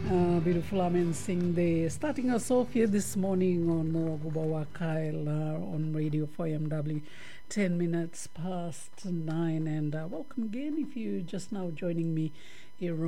Beautiful Amen Singh there. Starting us off here this morning on Gubawa Kyle on Radio 4MW, 10 minutes past 9. And welcome again if you just now joining me here